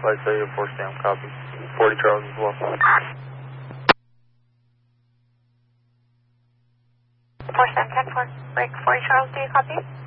Flight Cellular 4 Sam, copy. 40 Charles as well. 4 Sam 10-4, break 40 Charles, do you copy?